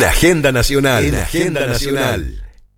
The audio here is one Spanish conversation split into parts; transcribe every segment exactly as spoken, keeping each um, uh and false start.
En Agenda Nacional. En Agenda Nacional.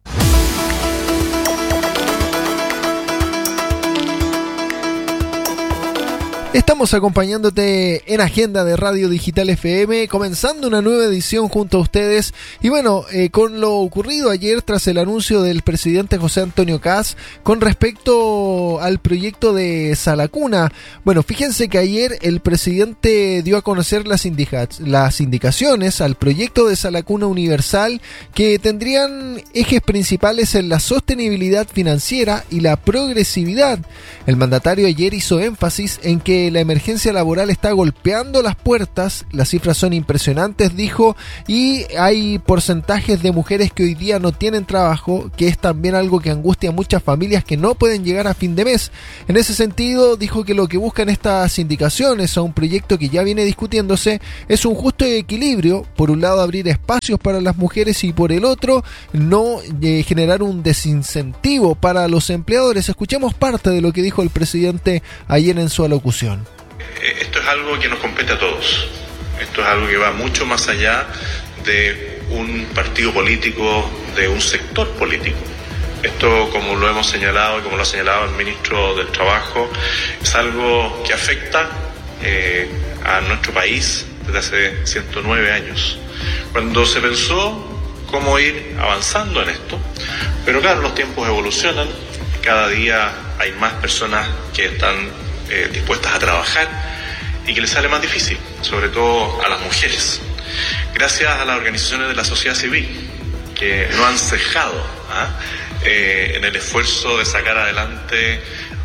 Estamos acompañándote en Agenda de Radio Digital F M, comenzando una nueva edición junto a ustedes. Y bueno, eh, con lo ocurrido ayer tras el anuncio del presidente José Antonio Kast con respecto al proyecto de Salacuna. Bueno, fíjense que ayer el presidente dio a conocer las, indica- las indicaciones al proyecto de Salacuna Universal, que tendrían ejes principales en la sostenibilidad financiera y la progresividad. El mandatario ayer hizo énfasis en que la emergencia laboral está golpeando las puertas, las cifras son impresionantes, dijo, y hay porcentajes de mujeres que hoy día no tienen trabajo, que es también algo que angustia a muchas familias que no pueden llegar a fin de mes. En ese sentido, dijo que lo que buscan estas indicaciones a un proyecto que ya viene discutiéndose es un justo equilibrio, por un lado abrir espacios para las mujeres y por el otro no eh, generar un desincentivo para los empleadores. Escuchemos parte de lo que dijo el presidente ayer en su alocución. Esto es algo que nos compete a todos. Esto es algo que va mucho más allá de un partido político, de un sector político. Esto, como lo hemos señalado y como lo ha señalado el ministro del Trabajo, es algo que afecta eh, a nuestro país desde hace ciento nueve años. Cuando se pensó cómo ir avanzando en esto, pero claro, los tiempos evolucionan, cada día hay más personas que están eh, dispuestas a trabajar y que les sale más difícil, sobre todo a las mujeres. Gracias a las organizaciones de la sociedad civil, que no han cejado ¿ah? eh, en el esfuerzo de sacar adelante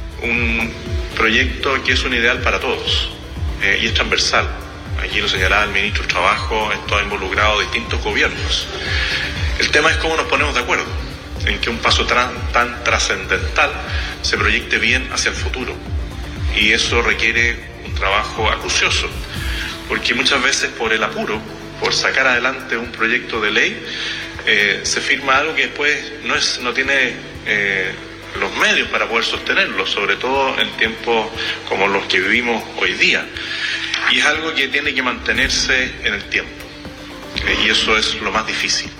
un proyecto que es un ideal para todos eh, y es transversal. Aquí lo señalaba el ministro del Trabajo, esto ha involucrado a distintos gobiernos. El tema es cómo nos ponemos de acuerdo en que un paso tan, tan trascendental se proyecte bien hacia el futuro. Y eso requiere un trabajo acucioso, porque muchas veces por el apuro, por sacar adelante un proyecto de ley, eh, se firma algo que después no, es, no tiene eh, los medios para poder sostenerlo, sobre todo en tiempos como los que vivimos hoy día. Y es algo que tiene que mantenerse en el tiempo, eh, y eso es lo más difícil.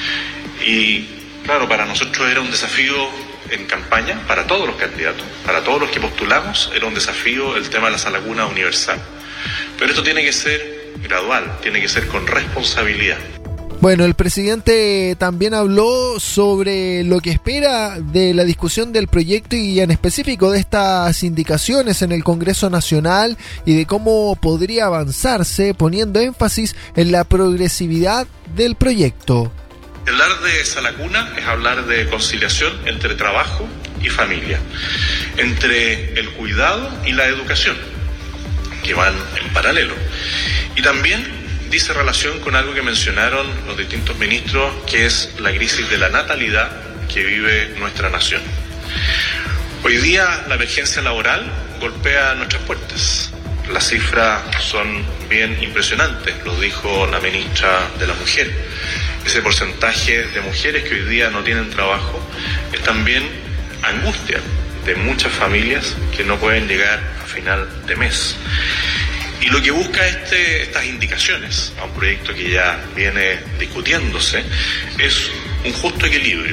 Y claro, para nosotros era un desafío en campaña, para todos los candidatos, para todos los que postulamos, era un desafío el tema de la Salacuna Universal. Pero esto tiene que ser gradual, tiene que ser con responsabilidad. Bueno, el presidente también habló sobre lo que espera de la discusión del proyecto y en específico de estas indicaciones en el Congreso Nacional y de cómo podría avanzarse, poniendo énfasis en la progresividad del proyecto. Hablar de Salacuna es hablar de conciliación entre trabajo y familia, entre el cuidado y la educación, que van en paralelo. Y también dice relación con algo que mencionaron los distintos ministros, que es la crisis de la natalidad que vive nuestra nación. Hoy día la emergencia laboral golpea nuestras puertas. Las cifras son bien impresionantes, lo dijo la ministra de la Mujer. Ese porcentaje de mujeres que hoy día no tienen trabajo es también angustia de muchas familias que no pueden llegar a final de mes. Y lo que busca este, estas indicaciones a un proyecto que ya viene discutiéndose es un justo equilibrio.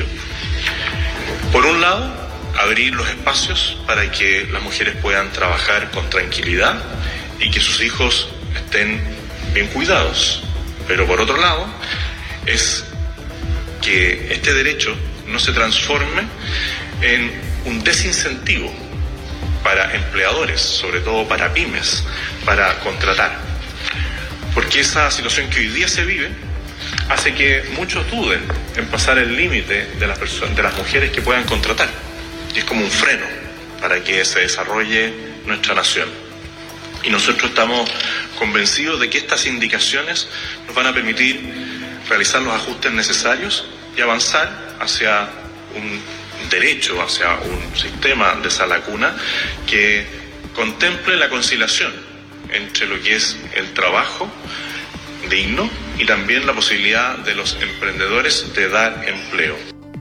Por un lado, abrir los espacios para que las mujeres puedan trabajar con tranquilidad y que sus hijos estén bien cuidados. Pero por otro lado, es que este derecho no se transforme en un desincentivo para empleadores, sobre todo para pymes, para contratar. Porque esa situación que hoy día se vive hace que muchos duden en pasar el límite de las personas, de las mujeres que puedan contratar. Y es como un freno para que se desarrolle nuestra nación. Y nosotros estamos convencidos de que estas indicaciones nos van a permitir realizar los ajustes necesarios y avanzar hacia un derecho, hacia un sistema de Salacuna que contemple la conciliación entre lo que es el trabajo digno y también la posibilidad de los emprendedores de dar empleo.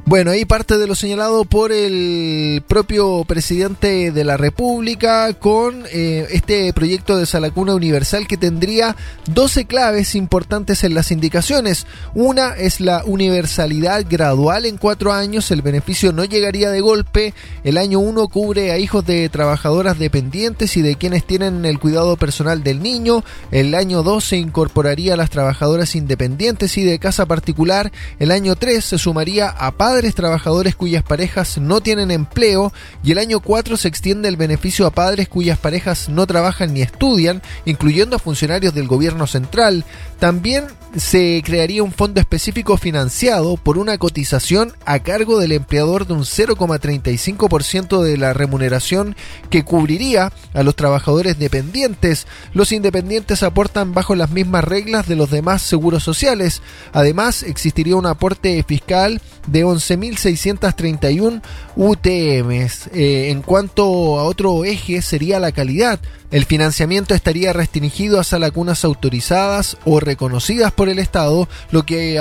Bueno, ahí parte de lo señalado por el propio presidente de la República con eh, este proyecto de Sala Cuna Universal que tendría doce claves importantes en las indicaciones. Una es la universalidad gradual en cuatro años, el beneficio no llegaría de golpe. El año uno cubre a hijos de trabajadoras dependientes y de quienes tienen el cuidado personal del niño. El año dos se incorporaría a las trabajadoras independientes y de casa particular. El año tres se sumaría a padres trabajadores cuyas parejas no tienen empleo, y el año cuatro se extiende el beneficio a padres cuyas parejas no trabajan ni estudian, incluyendo a funcionarios del gobierno central. También se crearía un fondo específico financiado por una cotización a cargo del empleador de un cero coma treinta y cinco por ciento de la remuneración que cubriría a los trabajadores dependientes. Los independientes aportan bajo las mismas reglas de los demás seguros sociales. Además, existiría un aporte fiscal de once mil seiscientos treinta y uno U T Ms. Eh, en cuanto a otro eje sería la calidad. El financiamiento estaría restringido a salacunas autorizadas o reconocidas por el Estado, lo que